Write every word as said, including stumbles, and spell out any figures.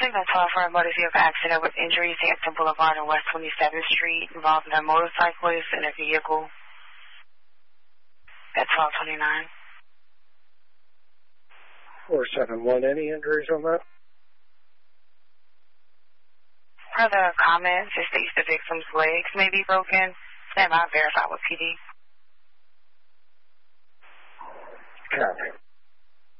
Signal twelve for a motor vehicle accident with injuries at Hampton Boulevard and West twenty-seventh Street involving a motorcyclist and a vehicle at twelve twenty-nine. four seven one, any injuries on that? Per the comments, it states the victim's legs may be broken. Stand by, verify with P D. Copy.